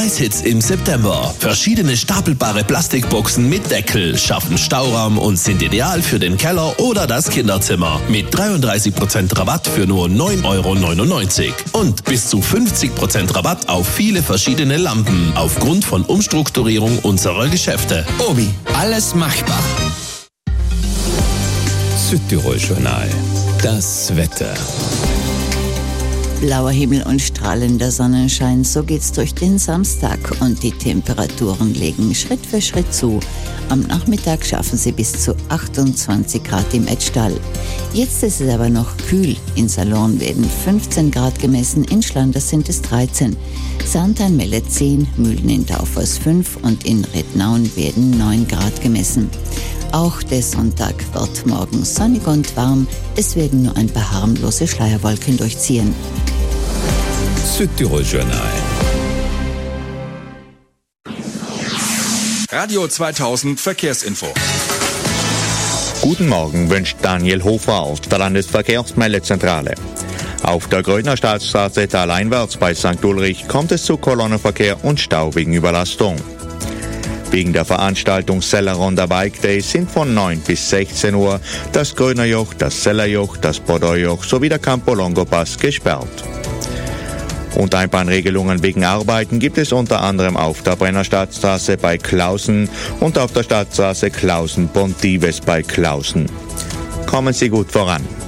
Preishits im September. Verschiedene stapelbare Plastikboxen mit Deckel schaffen Stauraum und sind ideal für den Keller oder das Kinderzimmer. Mit 33% Rabatt für nur 9,99 €. Und bis zu 50% Rabatt auf viele verschiedene Lampen aufgrund von Umstrukturierung unserer Geschäfte. Obi, alles machbar. Südtirol-Journal. Das Wetter. Blauer Himmel und strahlender Sonnenschein, so geht's durch den Samstag und die Temperaturen legen Schritt für Schritt zu. Am Nachmittag schaffen sie bis zu 28 Grad im Etschtal. Jetzt ist es aber noch kühl. In Salon werden 15 Grad gemessen, in Schlanders sind es 13. Sarntal meldet 10, Mühlen in Taufers 5 und in Rednaun werden 9 Grad gemessen. Auch der Sonntag wird morgen sonnig und warm. Es werden nur ein paar harmlose Schleierwolken durchziehen. Südtirol-Journal. Radio 2000 Verkehrsinfo. Guten Morgen wünscht Daniel Hofer aus der Landesverkehrsmeldezentrale. Auf der Grödner Staatsstraße taleinwärts bei St. Ulrich kommt es zu Kolonnenverkehr und Stau wegen Überlastung. Wegen der Veranstaltung Selleronda Bike Day sind von 9 bis 16 Uhr das Grödner Joch, das Sellerjoch, das Bordeauxjoch sowie der Campo Longo Pass gesperrt. Und Einbahnregelungen wegen Arbeiten gibt es unter anderem auf der Brennerstadtstraße bei Klausen und auf der Stadtstraße Klausen-Pontives bei Klausen. Kommen Sie gut voran.